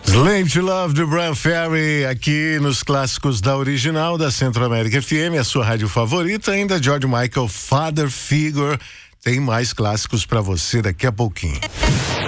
Slave to Love do Bryan Ferry, aqui nos clássicos da original da Centro-América FM, a sua rádio favorita, ainda George Michael, Father Figure. Tem mais clássicos pra você daqui a pouquinho.